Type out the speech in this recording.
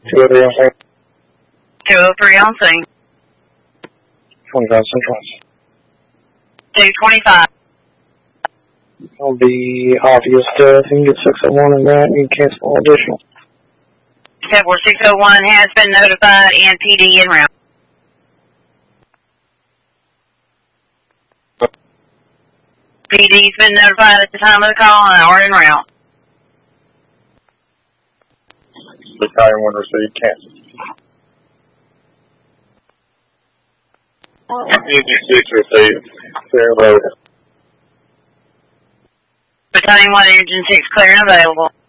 203 on scene. 203 on scene. 25 Central. 225. I'll be obvious death. You can get 601 in that and you can cancel all additional. 601 has been notified and PD en route. PD's been notified at the time of the call and are en route. Battalion 1 received, cancel. Engine 6 received, clear and available. Battalion 1, Engine 6 clear and available.